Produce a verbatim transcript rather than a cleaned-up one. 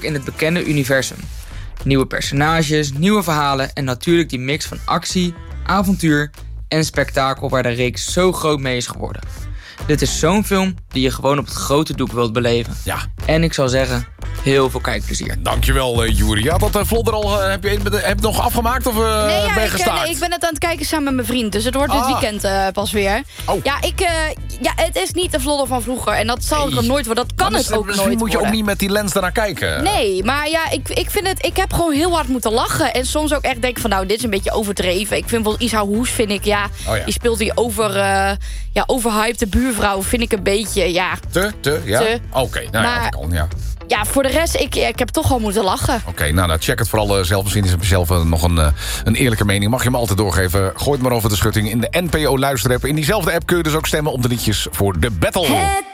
in het bekende universum. Nieuwe personages, nieuwe verhalen en natuurlijk die mix van actie, avontuur en spektakel waar de reeks zo groot mee is geworden. Dit is zo'n film die je gewoon op het grote doek wilt beleven. Ja. En ik zou zeggen, heel veel kijkplezier. Dankjewel, uh, Juri. Ja, dat uh, vlodder al, uh, heb, je, heb je het nog afgemaakt of uh, nee, ja, ben je ik, gestaakt? nee, ik ben het aan het kijken samen met mijn vriend. Dus het wordt ah. dit weekend uh, pas weer. Oh. Ja, ik, uh, ja, het is niet de vlodder van vroeger. En dat zal Nee. het ook nooit worden. Dat kan Maar het dus, ook misschien nooit moet je worden. ook niet met die lens daarnaar kijken. Nee, maar ja, ik, ik vind het... Ik heb gewoon heel hard moeten lachen. En soms ook echt denken van, nou, dit is een beetje overdreven. Ik vind wel Isa Hoes, vind ik, ja... Oh ja. Die speelt die over, uh, ja, overhypte buurvrouw, vind ik een beetje, ja... Te, te, ja? Te. Oké, okay, nou Maar- ja, dat kan, ja. Ja, voor de rest, ik, ik heb toch al moeten lachen. Oké, okay, nou, nou, check het vooral uh, zelf. Misschien is het zelf uh, nog een, uh, een eerlijke mening. Mag je hem altijd doorgeven. Gooi het maar over de schutting in de N P O luisterapp. In diezelfde app kun je dus ook stemmen op de liedjes voor de battle. Het